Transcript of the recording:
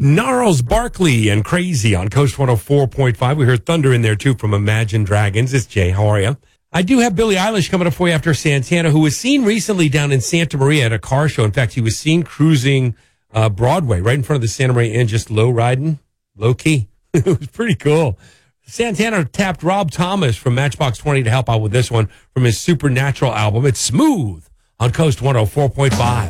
Gnarls Barkley and Crazy on Coast 104.5. We heard Thunder in there, too, from Imagine Dragons. It's Jay. How are you? I do have Billie Eilish coming up for you after Santana, who was seen recently down in Santa Maria at a car show. In fact, he was seen cruising Broadway right in front of the Santa Maria Inn, just low-riding, low-key. It was pretty cool. Santana tapped Rob Thomas from Matchbox 20 to help out with this one from his Supernatural album. It's Smooth on Coast 104.5.